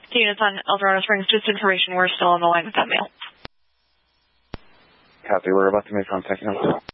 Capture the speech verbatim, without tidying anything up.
To units on El Dorado Springs, just information, we're still on the line with that mail. Copy, we're about to make contact now.